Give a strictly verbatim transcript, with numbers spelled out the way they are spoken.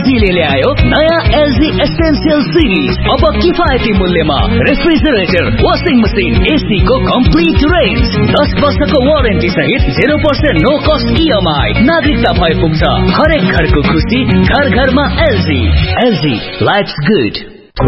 एलजीले ल्यायो नयाँ LG essential series. अब किफायती मूल्यमा रेफ्रिजरेटर, वाशिङ मसिन, एसी को कम्प्लिट रेन्ज, दस वर्षको वारेन्टी सहित zero percent no cost EMI. नागरिकता भए पुग्छ। हरेक घरको खुसी, घर घरमा एलजी। LG, lives good.